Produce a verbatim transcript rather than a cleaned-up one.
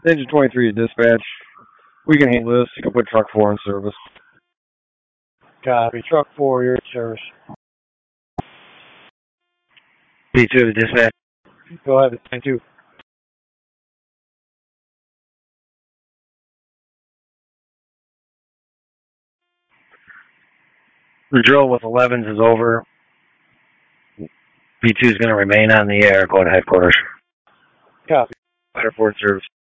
Engine twenty-three to dispatch. We can handle this. You can put truck four in service. Copy. Truck four, you're in service. P two to dispatch. Go ahead, nine two. The drill with elevens is over. P two is going to remain on the air. Go to headquarters. Copy. Airport service.